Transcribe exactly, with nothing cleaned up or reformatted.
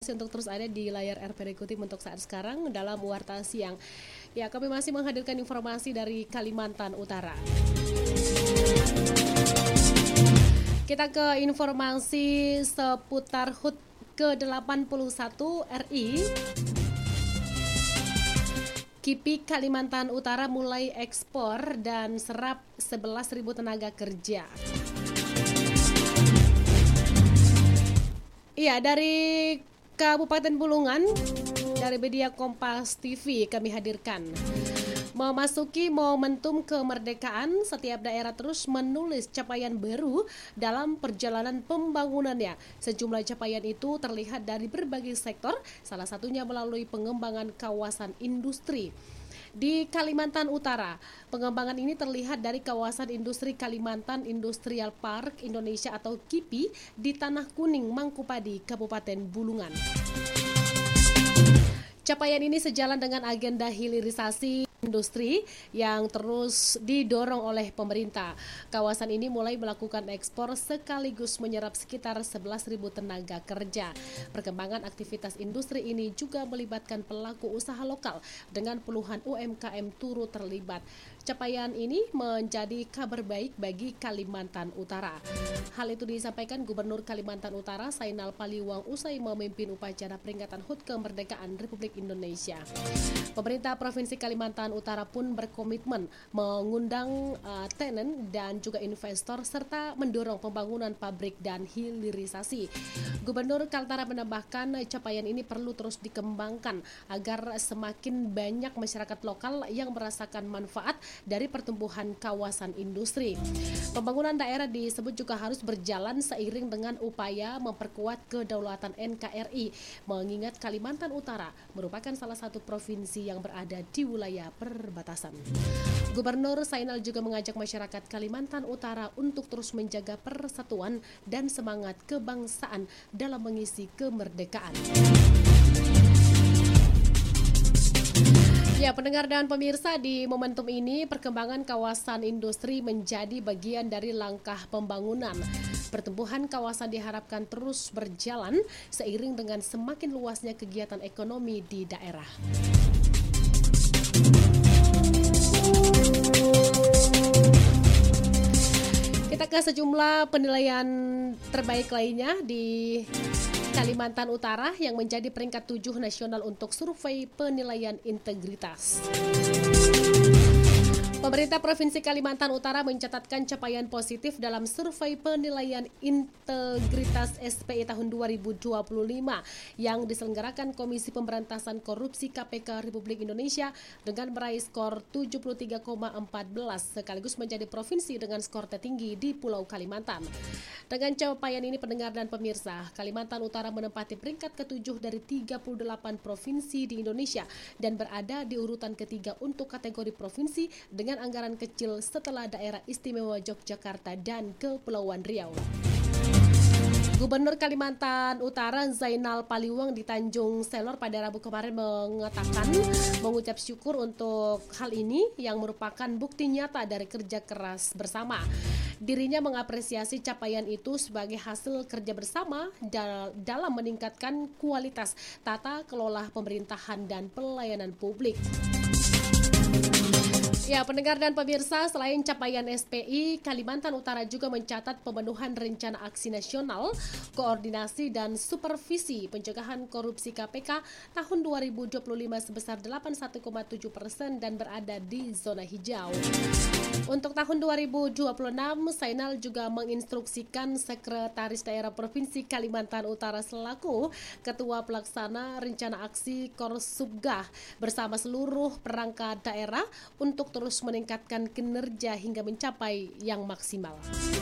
kasih untuk terus ada di layar R P R Ikutim untuk saat sekarang dalam Warta Siang. Ya, kami masih menghadirkan informasi dari Kalimantan Utara. Kita ke informasi seputar H U T ke delapan puluh satu R I. Kipi Kalimantan Utara mulai ekspor dan serap sebelas ribu tenaga kerja. Iya, dari Kabupaten Bulungan, dari media Kompas T V kami hadirkan. Memasuki momentum kemerdekaan, setiap daerah terus menulis capaian baru dalam perjalanan pembangunannya. Sejumlah capaian itu terlihat dari berbagai sektor, salah satunya melalui pengembangan kawasan industri. Di Kalimantan Utara, pengembangan ini terlihat dari kawasan industri Kalimantan Industrial Park Indonesia atau K I P I di Tanah Kuning, Mangkupadi, Kabupaten Bulungan. Capaian ini sejalan dengan agenda hilirisasi industri yang terus didorong oleh pemerintah. Kawasan ini mulai melakukan ekspor sekaligus menyerap sekitar sebelas ribu tenaga kerja. Perkembangan aktivitas industri ini juga melibatkan pelaku usaha lokal dengan puluhan U M K M turut terlibat. Capaian ini menjadi kabar baik bagi Kalimantan Utara. Hal itu disampaikan Gubernur Kalimantan Utara Zainal Paliwang usai memimpin upacara peringatan H U T Kemerdekaan Republik Indonesia. Pemerintah Provinsi Kalimantan Utara pun berkomitmen mengundang uh, tenen dan juga investor serta mendorong pembangunan pabrik dan hilirisasi. Gubernur Kaltara menambahkan capaian ini perlu terus dikembangkan agar semakin banyak masyarakat lokal yang merasakan manfaat dari pertumbuhan kawasan industri. Pembangunan daerah disebut juga harus berjalan seiring dengan upaya memperkuat kedaulatan N K R I, mengingat Kalimantan Utara merupakan salah satu provinsi yang berada di wilayah perbatasan. Gubernur Zainal juga mengajak masyarakat Kalimantan Utara untuk terus menjaga persatuan dan semangat kebangsaan dalam mengisi kemerdekaan. Ya, pendengar dan pemirsa, di momentum ini perkembangan kawasan industri menjadi bagian dari langkah pembangunan. Pertumbuhan kawasan diharapkan terus berjalan seiring dengan semakin luasnya kegiatan ekonomi di daerah. Kita ke sejumlah penilaian terbaik lainnya di Kalimantan Utara yang menjadi peringkat tujuh nasional untuk survei penilaian integritas. Pemerintah Provinsi Kalimantan Utara mencatatkan capaian positif dalam survei penilaian integritas S P I tahun dua ribu dua puluh lima yang diselenggarakan Komisi Pemberantasan Korupsi K P K Republik Indonesia dengan meraih skor tujuh puluh tiga koma empat belas sekaligus menjadi provinsi dengan skor tertinggi di Pulau Kalimantan. Dengan capaian ini, pendengar dan pemirsa, Kalimantan Utara menempati peringkat ketujuh dari tiga puluh delapan provinsi di Indonesia dan berada di urutan ketiga untuk kategori provinsi dengan dengan anggaran kecil setelah daerah istimewa Yogyakarta dan Kepulauan Riau. Gubernur Kalimantan Utara Zainal Paliwang di Tanjung Selor pada Rabu kemarin mengatakan mengucap syukur untuk hal ini yang merupakan bukti nyata dari kerja keras bersama. Dirinya mengapresiasi capaian itu sebagai hasil kerja bersama dal- dalam meningkatkan kualitas tata kelola pemerintahan dan pelayanan publik. Ya, pendengar dan pemirsa, selain capaian S P I, Kalimantan Utara juga mencatat pemenuhan rencana aksi nasional, koordinasi dan supervisi pencegahan korupsi K P K tahun dua ribu dua puluh lima sebesar delapan puluh satu koma tujuh persen dan berada di zona hijau. Untuk tahun dua ribu dua puluh enam, Zainal juga menginstruksikan Sekretaris Daerah Provinsi Kalimantan Utara selaku Ketua Pelaksana Rencana Aksi Korsubgah bersama seluruh perangkat daerah untuk terus meningkatkan kinerja hingga mencapai yang maksimal.